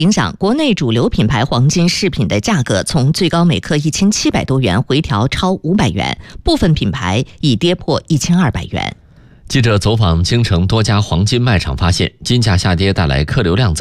影响，国内主流品牌黄金饰品的价格从最高每克1700多元回调超500元，部分品牌已跌破1200元。 记者走访京城多家黄金卖场发现，金价下跌带来客流量